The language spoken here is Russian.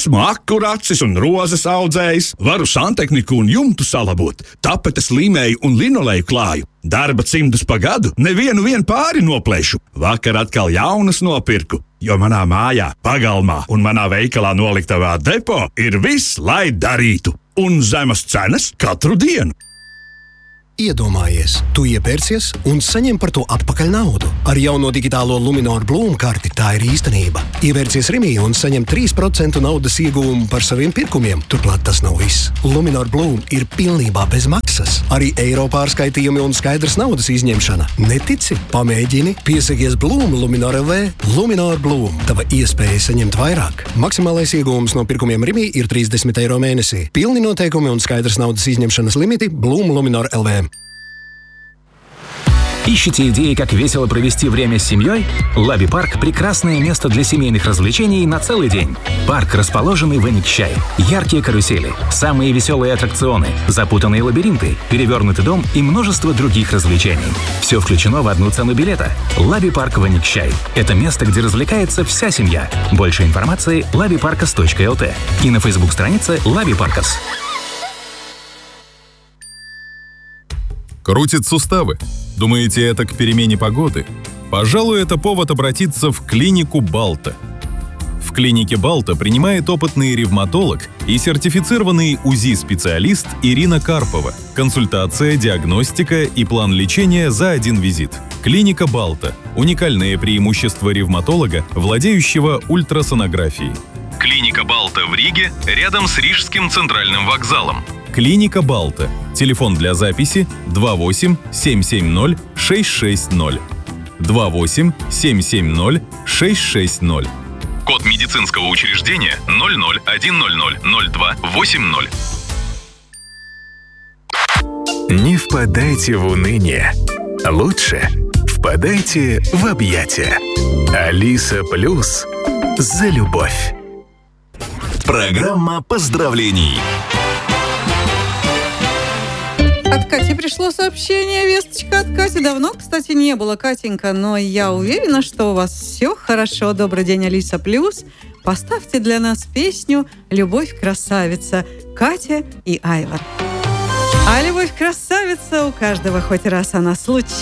Esmu akuracis un rozes audzējs, varu santehniku un jumtu salabot, tapetes līmēju un linoleju klāju. Darba cimdus pa gadu nevienu pāri noplēšu. Vakar atkal jaunas nopirku, jo manā mājā, pagalmā un manā veikalā noliktavā depo ir viss, lai darītu. Un zemes cenas katru dienu. Iedomājies, tu iepērcies un saņem par to atpakaļ naudu. Ar jauno digitālo Luminor Bloom karti tā ir īstenība. Ievērcies Rimī un saņem 3% naudas ieguvumu par saviem pirkumiem. Turklāt tas nav viss. Luminor Bloom ir pilnībā bez maksas. Arī eiro pārskaitījumi un skaidrs naudas izņemšana. Netici? Pamēģini. Piesakies Bloom Luminor LV. Luminor Bloom. Tava iespēja saņemt vairāk. Maksimālais ieguvums no pirkumiem Rimī ir 30 eiro mēnesī. Pilni noteikumi un skaidrs naudas izņemšanas limiti Bloom Luminor LV. Ищете идеи, как весело провести время с семьей? Лаби-парк – прекрасное место для семейных развлечений на целый день. Парк, расположенный в Эникчай. Яркие карусели, самые веселые аттракционы, запутанные лабиринты, перевернутый дом и множество других развлечений. Все включено в одну цену билета. Лаби-парк в Эникчай. Это место, где развлекается вся семья. Больше информации – labiparkas.lt и на фейсбук-странице Лаби-Паркас. Крутит суставы? Думаете, это к перемене погоды? Пожалуй, это повод обратиться в клинику Балта. В клинике Балта принимает опытный ревматолог и сертифицированный УЗИ-специалист Ирина Карпова. Консультация, диагностика и план лечения за один визит. Клиника Балта – уникальное преимущество ревматолога, владеющего ультрасонографией. Клиника Балта в Риге, рядом с Рижским центральным вокзалом. Клиника Балта. Телефон для записи 28 770 660. 28 770 660. Код медицинского учреждения 0010000280. Не впадайте в уныние. Лучше впадайте в объятия. Алиса Плюс за любовь. Программа поздравлений. От Кати пришло сообщение, весточка от Кати. Давно, кстати, не было, Катенька, но я уверена, что у вас все хорошо. Добрый день, Алиса Плюс. Поставьте для нас песню «Любовь красавица» Катя и Айвар. А любовь красавица у каждого хоть раз она случится.